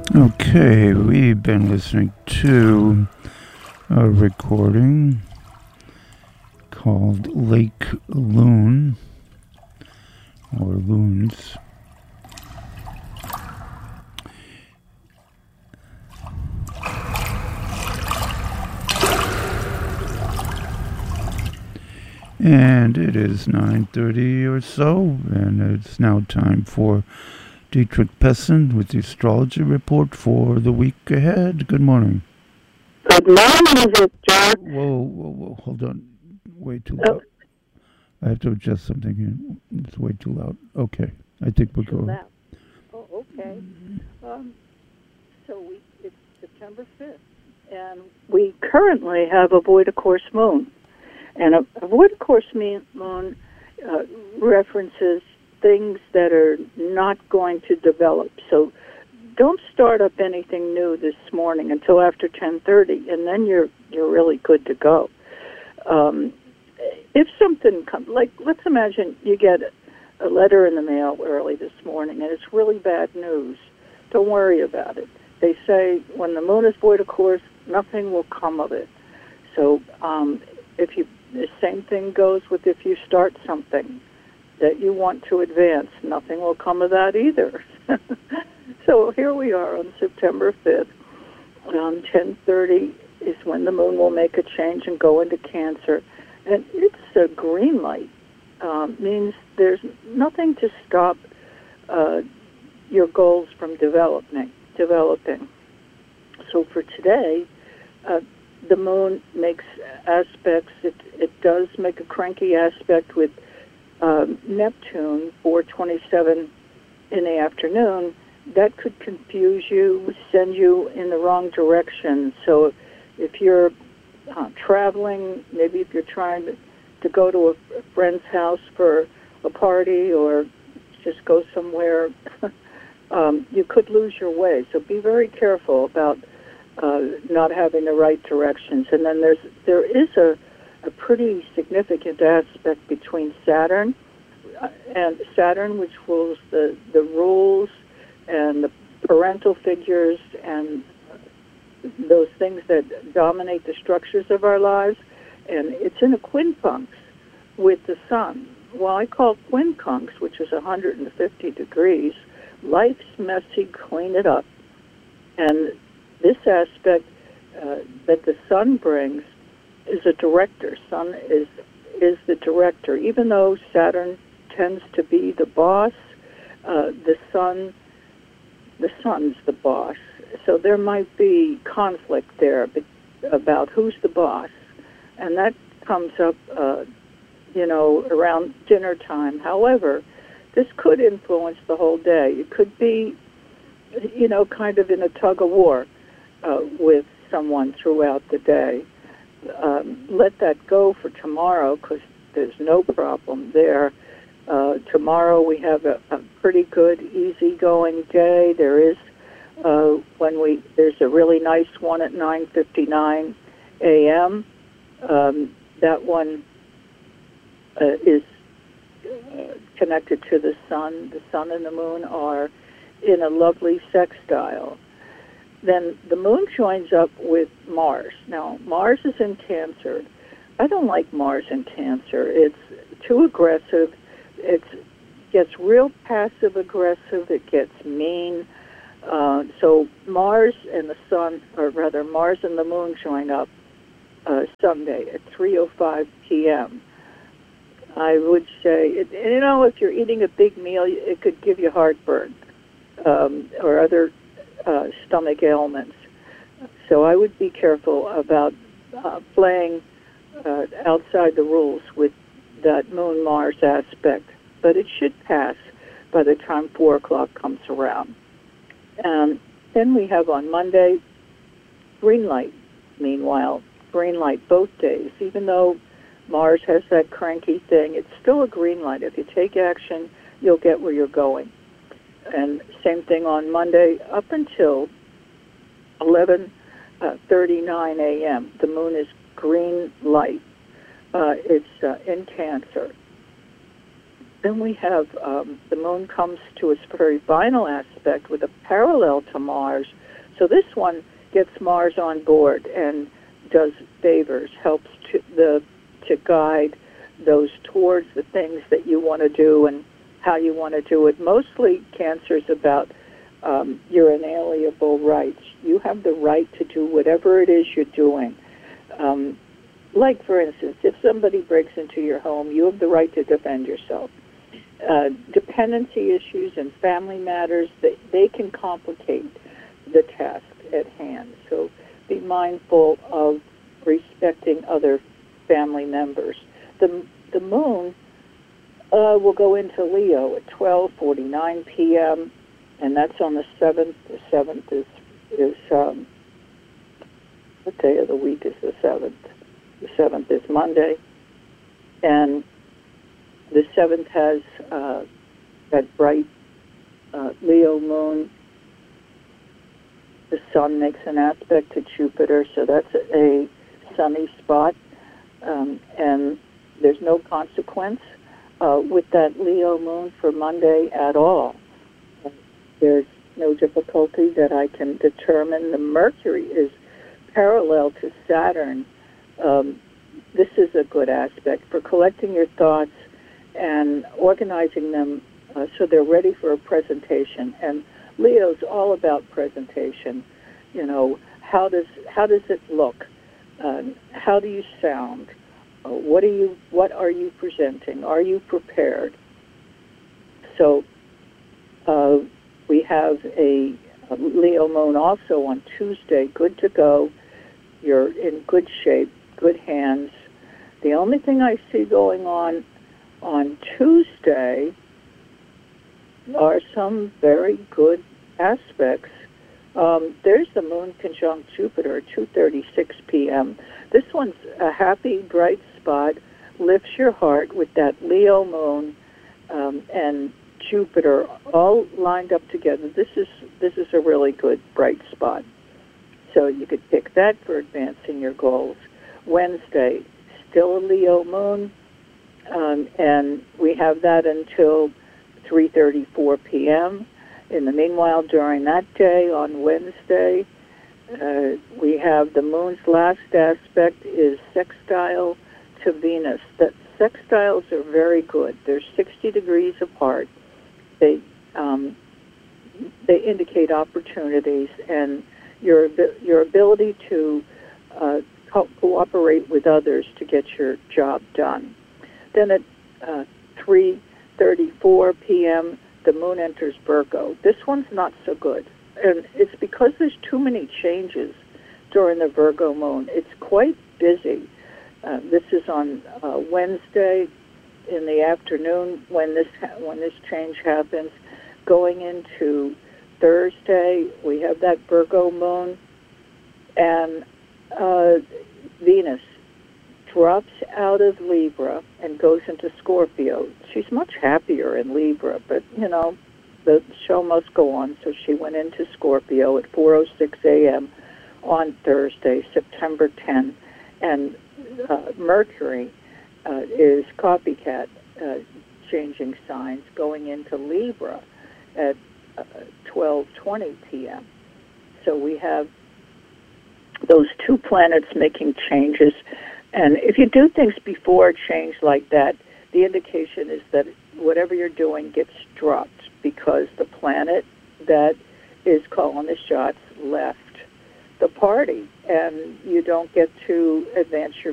Okay, we've been listening to a recording called Lake Loon, or Loons. And it is 9:30 or so, and it's now time for Dietrich Pessin with the astrology report for the week ahead. Good morning. Good morning, Victor. Whoa, hold on. Way too loud. I have to adjust something here. It's way too loud. Okay, I think we'll go. Loud. Oh, okay. It's September 5th, and we currently have a void of course moon. And a void of course moon references things that are not going to develop. So don't start up anything new this morning until after 10:30, and then you're really good to go. If something comes, like let's imagine you get a letter in the mail early this morning, and it's really bad news. Don't worry about it. They say when the moon is void of course, nothing will come of it. So the same thing goes with if you start something that you want to advance, nothing will come of that either. So here we are on September 5th. 10:30 is when the moon will make a change and go into Cancer. And it's a green light. Means there's nothing to stop your goals from developing. So for today, the moon makes aspects. It does make a cranky aspect with Neptune, 4:27 in the afternoon. That could confuse you, send you in the wrong direction. So if you're traveling, maybe if you're trying to go to a friend's house for a party or just go somewhere, you could lose your way. So be very careful about not having the right directions. And then there is a pretty significant aspect between Saturn, which rules the rules and the parental figures and those things that dominate the structures of our lives, and it's in a quincunx with the sun. Well, I call quincunx, which is 150 degrees, life's messy, clean it up. And this aspect that the sun brings is a director. Sun is the director. Even though Saturn tends to be the boss, the sun's the boss. So there might be conflict there about who's the boss, and that comes up, around dinner time. However, this could influence the whole day. It could be, kind of in a tug of war with someone throughout the day. Let that go for tomorrow because there's no problem there. Tomorrow we have a pretty good, easygoing day. There is there's a really nice one at 9:59 a.m. That one is connected to the sun. The sun and the moon are in a lovely sextile. Then the moon joins up with Mars. Now, Mars is in Cancer. I don't like Mars in Cancer. It's too aggressive. It gets real passive-aggressive. It gets mean. So Mars and the sun, or rather Mars and the moon join up Sunday at 3:05 p.m. I would say, if you're eating a big meal, it could give you heartburn or other stomach ailments. So I would be careful about playing outside the rules with that Moon-Mars aspect. But it should pass by the time 4 o'clock comes around. And then we have on Monday, green light. Meanwhile, green light both days. Even though Mars has that cranky thing, it's still a green light. If you take action, you'll get where you're going. And same thing on Monday up until 11:39 a.m. The moon is green light. It's in Cancer. Then we have the moon comes to its very final aspect with a parallel to Mars. So this one gets Mars on board and does favors, helps to guide those towards the things that you want to do and how you want to do it. Mostly Cancer is about your inalienable rights. You have the right to do whatever it is you're doing. Like, for instance, if somebody breaks into your home, you have the right to defend yourself. Dependency issues and family matters, they can complicate the task at hand. So be mindful of respecting other family members. The moon will go into Leo at 12:49 p.m., and that's on the 7th. The 7th is what day of the week is the 7th? The 7th is Monday, and the 7th has that bright Leo moon. The sun makes an aspect to Jupiter, so that's a sunny spot, and there's no consequence with that Leo moon for Monday at all. There's no difficulty that I can determine. The Mercury is parallel to Saturn. This is a good aspect for collecting your thoughts and organizing them so they're ready for a presentation. And Leo's all about presentation. You know, how does it look? How do you sound? What are you presenting? Are you prepared? So we have a Leo moon also on Tuesday. Good to go. You're in good shape, good hands. The only thing I see going on Tuesday are some very good aspects. There's the moon conjunct Jupiter at 2:36 p.m. This one's a happy, bright spot, lifts your heart with that Leo moon and Jupiter all lined up together. This is a really good, bright spot. So you could pick that for advancing your goals. Wednesday, still a Leo moon, and we have that until 3:34 p.m. In the meanwhile, during that day, on Wednesday, we have the moon's last aspect is sextile to Venus. That sextiles are very good. They're 60 degrees apart. They indicate opportunities and your ability to cooperate with others to get your job done. Then at 3:34 p.m., the moon enters Virgo. This one's not so good, and it's because there's too many changes during the Virgo moon. It's quite busy. This is on Wednesday in the afternoon when this change happens. Going into Thursday, we have that Virgo moon, and Venus drops out of Libra and goes into Scorpio. She's much happier in Libra, but, you know, the show must go on, so she went into Scorpio at 4:06 a.m. on Thursday, September 10th, and Mercury is copycat, changing signs, going into Libra at 12:20 p.m. So we have those two planets making changes. And if you do things before a change like that, the indication is that whatever you're doing gets dropped because the planet that is calling the shots left the party, and you don't get to advance your